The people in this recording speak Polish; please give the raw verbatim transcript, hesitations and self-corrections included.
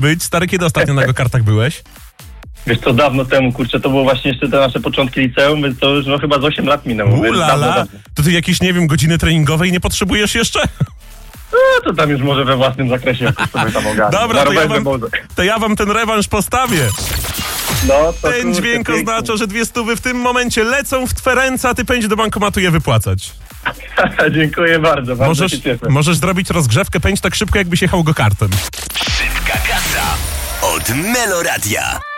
być. Stary, kiedy ostatnio na go-kartach byłeś? Wiesz co, dawno temu, kurczę, to było właśnie jeszcze te nasze początki liceum, więc to już no, chyba z osiem lat minęło. Więc dawno, Ulala, dawno. to ty jakieś, nie wiem, godziny treningowej nie potrzebujesz jeszcze? No to tam już może we własnym zakresie jakoś sobie tam ogarnę. Dobra, to ja, wam, może. to ja wam ten rewanż postawię. No, to Ten kurczę, dźwięk pięknie. oznacza, że dwie stówy w tym momencie lecą w twe ręce, a ty pędź do bankomatu je wypłacać. Dziękuję bardzo, bardzo Możesz, się cieszę. możesz zrobić rozgrzewkę, pędź tak szybko, jakbyś jechał go-kartem. Szybka kasa od Meloradia.